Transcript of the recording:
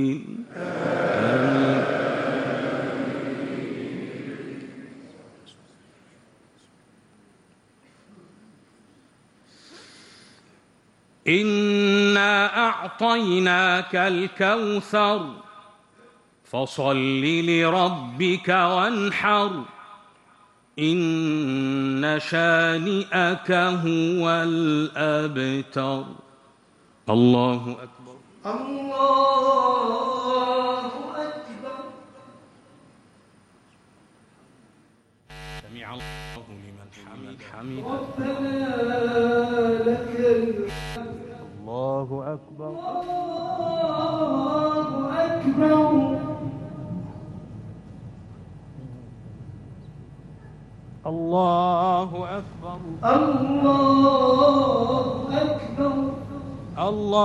إنا أعطيناك الكوثر فصل لربك وانحر إن شانئك هو الأبتر. الله أكبر. الله أكبر. سمع الله لمن حمده. ربنا لك الحمد. الله أكبر. الله أكبر. الله أكبر. الله أكبر. الله